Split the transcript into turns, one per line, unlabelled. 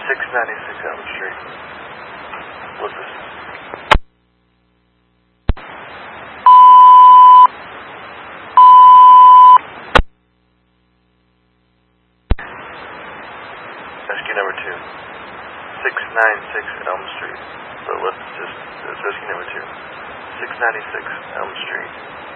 696 Elm Street. What's this? Rescue number 2. 696 Elm Street. The lift assist. Rescue number 2. 696 Elm Street.